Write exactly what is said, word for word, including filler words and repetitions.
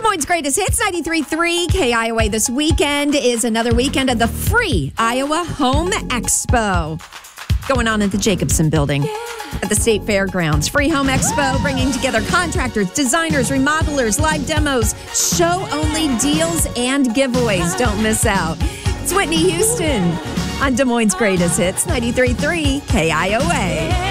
Moines Greatest Hits, ninety-three point three K I O A. This weekend is another weekend of the free Iowa Home Expo. Going on at the Jacobson Building at the State Fairgrounds. Free Home Expo, bringing together contractors, designers, remodelers, live demos, show-only deals, and giveaways. Don't miss out. It's Whitney Houston on Des Moines Greatest Hits, ninety-three point three K I O A.